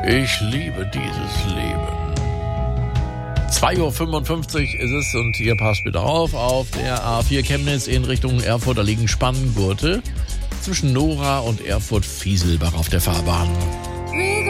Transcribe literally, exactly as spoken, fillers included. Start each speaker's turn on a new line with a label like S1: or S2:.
S1: Ich liebe dieses Leben. zwei Uhr fünfundfünfzig ist es und ihr passt bitte auf, auf der A vier Chemnitz in Richtung Erfurt, da liegen Spanngurte zwischen Nora und Erfurt-Fieselbach auf der Fahrbahn.